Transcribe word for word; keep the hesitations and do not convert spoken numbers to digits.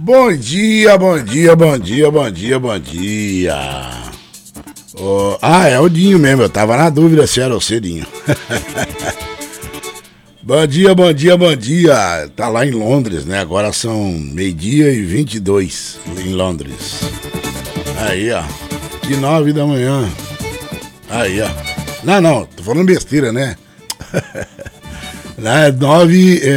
Bom dia, bom dia, bom dia, bom dia, bom dia. Oh, ah, é o Dinho mesmo, eu tava na dúvida se era o Dinho. Bom dia, bom dia, bom dia. Tá lá em Londres, né? Agora são meio-dia e vinte e dois em Londres. Aí, ó. De nove da manhã. Aí, ó. Não, não, tô falando besteira, né? Lá é nove.